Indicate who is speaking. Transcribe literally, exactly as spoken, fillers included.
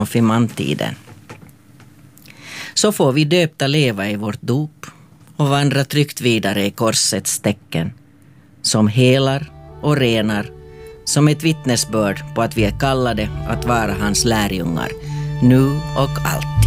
Speaker 1: konfirmandtiden. Så får vi döpta leva i vårt dop och vandra tryggt vidare i korsets tecken, som helar och renar, som ett vittnesbörd på att vi är kallade att vara hans lärjungar, nu och allt.